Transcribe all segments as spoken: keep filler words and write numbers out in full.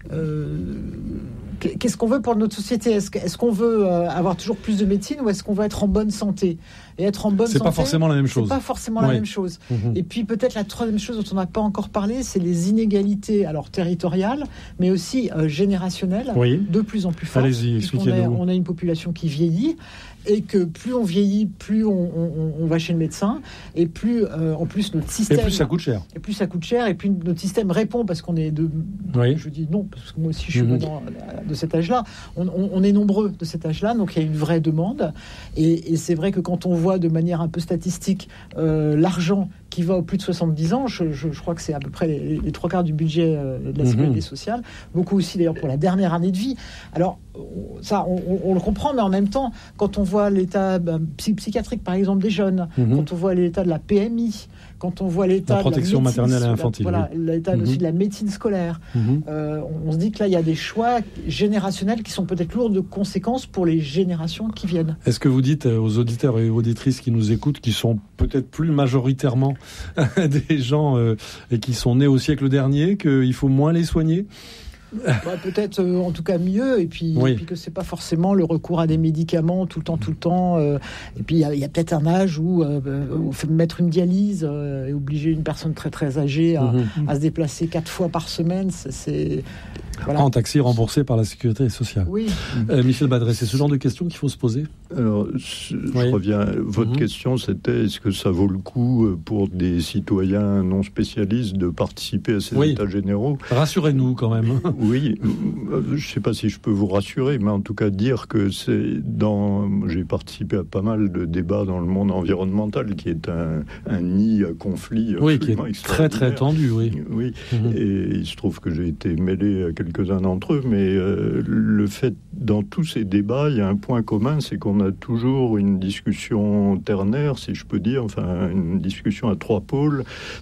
euh, qu'est-ce qu'on veut pour notre société ? Est-ce, est-ce qu'on veut euh, avoir toujours plus de médecine ou est-ce qu'on veut être en bonne santé ? Et être en bonne c'est santé, pas forcément la même chose. C'est pas forcément oui. la même chose. Mmh. Et puis peut-être la troisième chose dont on n'a pas encore parlé, c'est les inégalités, alors territoriales, mais aussi euh, générationnelles, oui. de plus en plus fortes. Allez-y, expliquez-nous. On a, on a une population qui vieillit. Et que plus on vieillit, plus on, on, on va chez le médecin, et plus euh, en plus notre système... Et plus ça coûte cher. Et plus ça coûte cher, et plus notre système répond, parce qu'on est de... Oui. Je dis non, parce que moi aussi je suis mmh. dans, de cet âge-là. On, on, on est nombreux de cet âge-là, donc il y a une vraie demande. Et, et c'est vrai que quand on voit de manière un peu statistique euh, l'argent qui va aux plus de soixante-dix ans, je, je, je crois que c'est à peu près les, les trois quarts du budget euh, de la sécurité mmh. sociale, beaucoup aussi d'ailleurs pour la dernière année de vie. Alors ça, on, on, on le comprend, mais en même temps, quand on voit l'état ben, psychiatrique, par exemple, des jeunes, mmh. quand on voit l'état de la P M I, quand on voit l'état la protection de la médecine, maternelle et infantile, la, voilà, oui. l'état mmh. aussi de la médecine scolaire, mmh. euh, on, on se dit que là, il y a des choix générationnels qui sont peut-être lourds de conséquences pour les générations qui viennent. Est-ce que vous dites aux auditeurs et aux auditrices qui nous écoutent, qui sont peut-être plus majoritairement des gens euh, et qui sont nés au siècle dernier, qu'il faut moins les soigner ? Bah, peut-être euh, en tout cas mieux, et puis, oui. et puis que c'est pas forcément le recours à des médicaments tout le temps, tout le temps. Euh, et puis il y, y a peut-être un âge où euh, on fait mettre une dialyse euh, et obliger une personne très très âgée à, mmh. à se déplacer quatre fois par semaine. C'est, c'est voilà. En taxi remboursé par la sécurité sociale. Oui. Euh, Michel Badré, c'est ce genre de questions qu'il faut se poser. Alors, je oui. reviens. Votre mmh. question, c'était est-ce que ça vaut le coup pour des citoyens non spécialistes de participer à ces oui. états généraux ? Rassurez-nous quand même. Oui, je ne sais pas si je peux vous rassurer, mais en tout cas dire que c'est dans... J'ai participé à pas mal de débats dans le monde environnemental, qui est un, un nid à conflit oui, qui est très très tendu, oui. Oui, mmh. et il se trouve que j'ai été mêlé à quelques-uns d'entre eux, mais euh, le fait, dans tous ces débats, il y a un point commun, c'est qu'on a toujours une discussion ternaire, si je peux dire, enfin une discussion à trois pôles,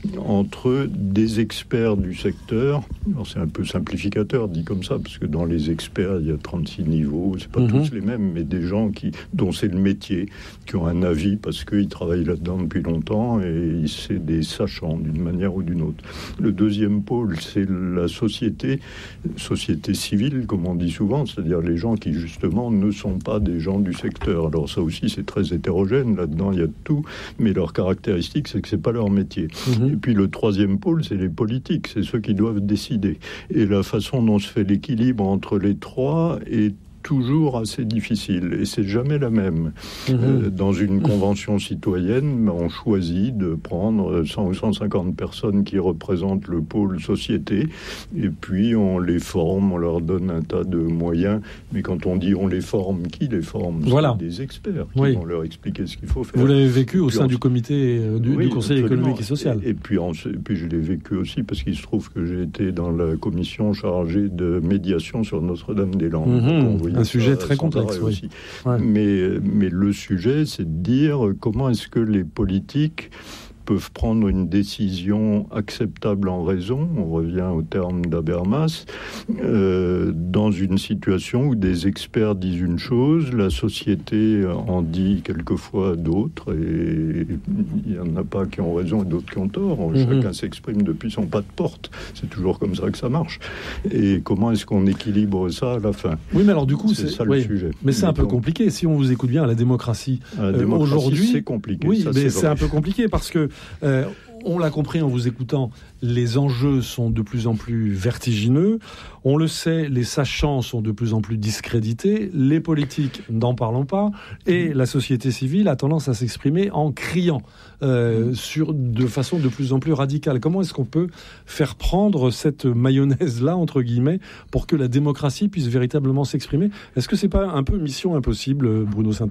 entre des experts du secteur, alors c'est un peu simplificateur, dit comme ça, parce que dans les experts, il y a trente-six niveaux, c'est pas mmh. tous les mêmes, mais des gens qui, dont c'est le métier, qui ont un avis parce qu'ils travaillent là-dedans depuis longtemps et c'est des sachants d'une manière ou d'une autre. Le deuxième pôle, c'est la société, société civile, comme on dit souvent, c'est-à-dire les gens qui, justement, ne sont pas des gens du secteur. Alors ça aussi, c'est très hétérogène, là-dedans, il y a de tout, mais leur caractéristique, c'est que c'est pas leur métier. Mmh. Et puis le troisième pôle, c'est les politiques, c'est ceux qui doivent décider. Et la façon dont se fait l'équilibre entre les trois est toujours assez difficile, et c'est jamais la même. Mmh. Euh, dans une convention citoyenne, on choisit de prendre cent ou cent cinquante personnes qui représentent le pôle société, et puis on les forme, on leur donne un tas de moyens, mais quand on dit on les forme, qui les forme ? Voilà. C'est des experts qui oui. vont leur expliquer ce qu'il faut faire. Vous l'avez vécu au sein on... du comité euh, du, oui, du Conseil absolument. économique et social. Et, et, puis, on, et puis je l'ai vécu aussi parce qu'il se trouve que j'ai été dans la commission chargée de médiation sur Notre-Dame-des-Landes. Mmh. Un sujet très complexe, oui. Aussi. Ouais. Mais, mais le sujet, c'est de dire comment est-ce que les politiques peuvent prendre une décision acceptable en raison, on revient au terme d'Habermas, euh, dans une situation où des experts disent une chose, la société en dit quelquefois d'autres, et il n'y en a pas qui ont raison et d'autres qui ont tort. Mm-hmm. Chacun s'exprime depuis son pas de porte. C'est toujours comme ça que ça marche. Et comment est-ce qu'on équilibre ça à la fin ? Oui, mais alors du coup, c'est, c'est ça oui, le sujet. Mais c'est mais un peu donc, compliqué. Si on vous écoute bien, la démocratie, la démocratie euh, aujourd'hui, c'est compliqué. Oui, ça, mais c'est, c'est un peu compliqué parce que Euh, on l'a compris en vous écoutant, les enjeux sont de plus en plus vertigineux. On le sait, les sachants sont de plus en plus discrédités. Les politiques, n'en parlons pas. Et la société civile a tendance à s'exprimer en criant euh, sur, de façon de plus en plus radicale. Comment est-ce qu'on peut faire prendre cette mayonnaise-là, entre guillemets, pour que la démocratie puisse véritablement s'exprimer ? Est-ce que c'est pas un peu mission impossible, Bruno Sainteau ?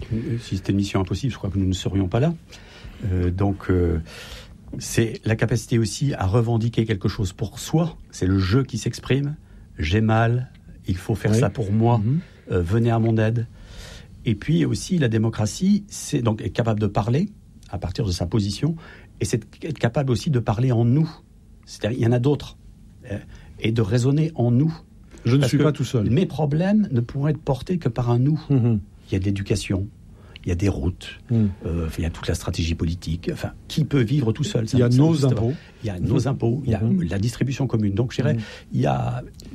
Si c'était une mission impossible, je crois que nous ne serions pas là. Euh, donc, euh, c'est la capacité aussi à revendiquer quelque chose pour soi. C'est le je qui s'exprime. J'ai mal, il faut faire oui. ça pour moi. Mm-hmm. Euh, venez à mon aide. Et puis aussi, la démocratie, c'est donc être capable de parler à partir de sa position, et c'est être capable aussi de parler en nous. C'est-à-dire, il y en a d'autres, euh, et de raisonner en nous. Je ne Parce suis pas tout seul. Mes problèmes ne pourront être portés que par un nous. Mm-hmm. Il y a de l'éducation. Il y a des routes, mmh. euh, il y a toute la stratégie politique. Enfin, qui peut vivre tout seul ? Il y a nos impôts. Il y a nos impôts, il y a mmh. la distribution commune. Donc, je dirais, mmh. il y a